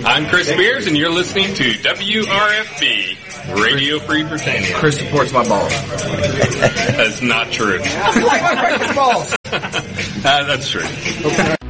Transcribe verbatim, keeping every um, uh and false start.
I'm Chris Spears, and you're listening to W R F B, Radio Free Britannia. Chris supports my balls. That's not true. I like my balls. uh, that's true.